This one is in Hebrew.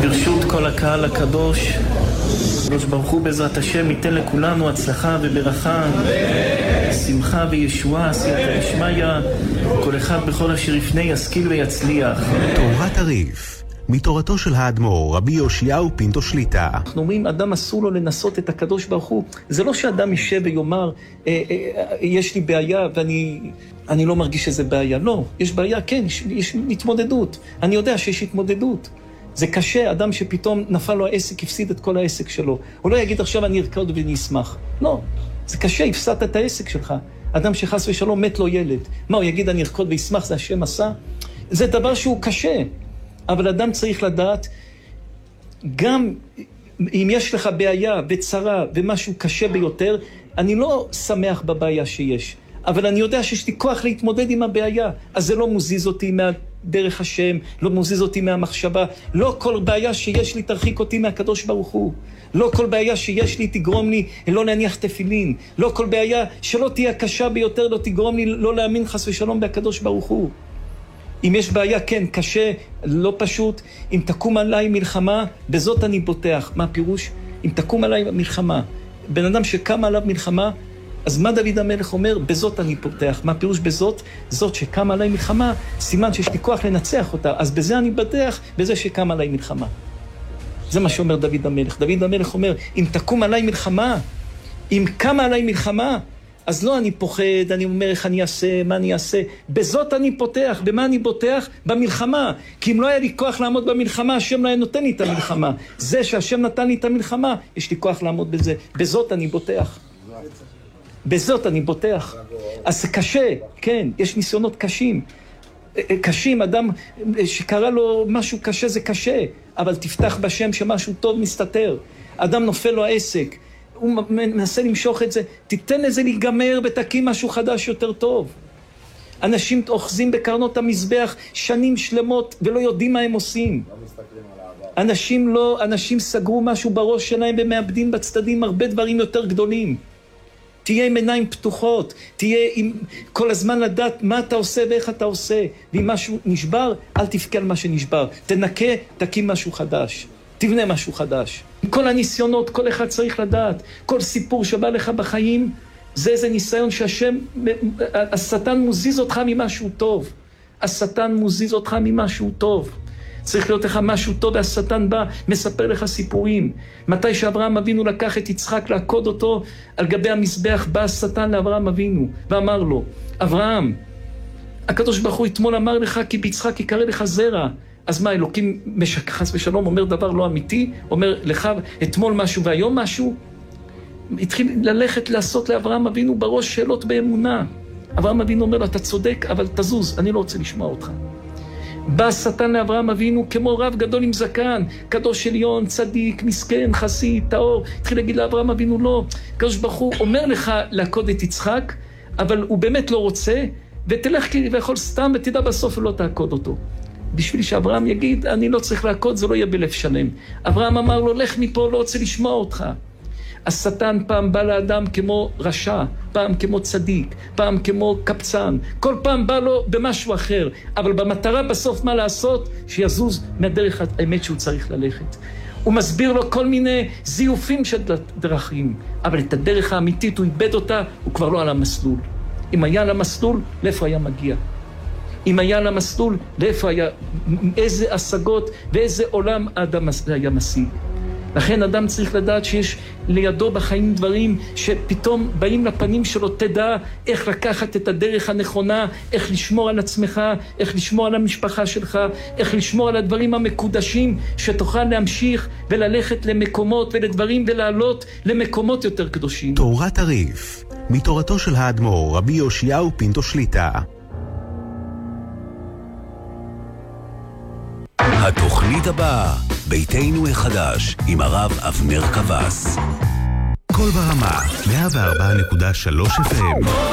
ברשות כל הקהל הקדוש, הקדוש ברוך הוא בעזרת השם ייתן לכולנו הצלחה וברכה, שמחה וישועה, סייעתא דשמיא, כל אחד בכל אשר יפנה ישכיל ויצליח. תורת הריף, מתורתו של האדמו"ר רבי יאשיהו פינטו שליט"א. אנחנו אומרים, אדם אסור לו לנסות את הקדוש ברוך הוא. זה לא שאדם יישב ויאמר, יש לי בעיה ואני לא מרגיש שזה בעיה. לא, יש בעיה, כן, יש התמודדות. אני יודע שיש התמודדות. זה קשה, אדם שפתאום נפל לו העסק, הפסיד את כל העסק שלו. הוא לא יגיד עכשיו אני ארקוד ואני אשמח. לא, זה קשה, הפסדת את העסק שלך. אדם שחס ושלום מת לו ילד. מה, הוא יגיד אני ארקוד ואשמח, זה השם עשה? זה דבר שהוא קשה. אבל אדם צריך לדעת, גם אם יש לך בעיה וצרה ומשהו קשה ביותר, אני לא שמח בבעיה שיש. אבל אני יודע שיש לי כוח להתמודד עם הבעיה. אז זה לא מוזיז אותי מהדרך השם, לא מוזיז אותי מהמחשבה. לא כל בעיה שיש לי תרחיק אותי מהקדוש ברוך הוא. לא כל בעיה שיש לי תגרום לי לא להניח תפילין. לא כל בעיה שלא תהיה קשה ביותר לא תגרום לי לא להאמין חס ושלום בהקדוש ברוך הוא. אם יש בעיה, כן, קשה, לא פשוט. אם תקום עליי מלחמה, בזאת אני בוטח. מה הפירוש? אם תקום עליי מלחמה. בן אדם שקם עליו מלחמה, אז מה דוד המלך אומר? בזאת אני בוטח. מה הפירוש בזאת? זאת שקם עליי מלחמה, סימן שיש לי כוח לנצח אותה. אז בזה אני בוטח, בזה שקם עליי מלחמה. זה מה שאומר דוד המלך. דוד המלך אומר, אם תקום עליי מלחמה, אם קם עליי מלחמה, אז לא אני פוחד, אני אומר איך אני אעשה, מה אני אעשה. בזאת אני פותח, במה אני בוטח? במלחמה. כי אם לא היה לי כוח לעמוד במלחמה, השם לא היה נותן לי את המלחמה. זה שהשם נתן לי את המלחמה, יש לי כוח לעמוד בזה. בזאת אני בוטח. בזאת אני בוטח. אז זה קשה, כן, יש ניסיונות קשים. קשים, אדם שקרא לו משהו קשה זה קשה, אבל תפתח בשם שמשהו טוב מסתתר. אדם נופל לו העסק. הוא מנסה למשוך את זה, תיתן לזה להיגמר ותקים משהו חדש יותר טוב. אנשים אוחזים בקרנות המזבח שנים שלמות ולא יודעים מה הם עושים. אנשים סגרו משהו בראש שלהם ומאבדים בצדדים הרבה דברים יותר גדולים. תהיה עם עיניים פתוחות, תהיה עם כל הזמן לדעת מה אתה עושה ואיך אתה עושה. ואם משהו נשבר, אל תבכה על מה שנשבר. תנקה, תקים משהו חדש. תבנה משהו חדש. כל הניסיונות, כל אחד צריך לדעת. כל סיפור שבא לך בחיים, זה איזה ניסיון שהשם, השטן מוזיז אותך ממשהו טוב. השטן מוזיז אותך ממשהו טוב. צריך להיות לך משהו טוב, והשטן בא, מספר לך סיפורים. מתי שאברהם אבינו לקח את יצחק לעקוד אותו, על גבי המזבח בא השטן לאברהם אבינו, ואמר לו, אברהם, הקדוש ברוך הוא אתמול אמר לך, כי ביצחק יקרא לך זרע. אז מה, אלוקים חס ושלום אומר דבר לא אמיתי? אומר לך אתמול משהו והיום משהו? התחיל ללכת לעשות לאברהם אבינו בראש שאלות באמונה. אברהם אבינו אומר לו, אתה צודק, אבל תזוז, אני לא רוצה לשמוע אותך. בא השטן לאברהם אבינו כמו רב גדול עם זקן, קדוש עליון, צדיק, מסכן, חסיד, טהור. התחיל להגיד לאברהם אבינו, לא, הקדוש ברוך הוא אומר לך לעקוד את יצחק, אבל הוא באמת לא רוצה, ותלך ויכול סתם ותדע בסוף ולא תעקוד אותו. בשביל שאברהם יגיד, אני לא צריך לעקוד, זה לא יהיה בלב שלם. אברהם אמר לו, לך מפה, לא רוצה לשמוע אותך. השטן פעם בא לאדם כמו רשע, פעם כמו צדיק, פעם כמו קפצן. כל פעם בא לו במשהו אחר. אבל במטרה בסוף מה לעשות? שיזוז מהדרך האמת שהוא צריך ללכת. הוא מסביר לו כל מיני זיופים של דרכים. אבל את הדרך האמיתית הוא איבד אותה, הוא כבר לא על המסלול. אם היה על המסלול, לאיפה היה מגיע? אם היה על המסלול, לאיפה היה, איזה השגות ואיזה עולם האדם היה משיג. לכן אדם צריך לדעת שיש לידו בחיים דברים שפתאום באים לפנים שלו, תדע איך לקחת את הדרך הנכונה, איך לשמור על עצמך, איך לשמור על המשפחה שלך, איך לשמור על הדברים המקודשים, שתוכל להמשיך וללכת למקומות ולדברים ולעלות למקומות יותר קדושים. תורת הריף, מתורתו של האדמו"ר רבי יאשיהו פינטו שליט"א. התוכנית הבאה, ביתנו החדש, עם הרב אבנר קבס. כל ברמה, 104.3 FM.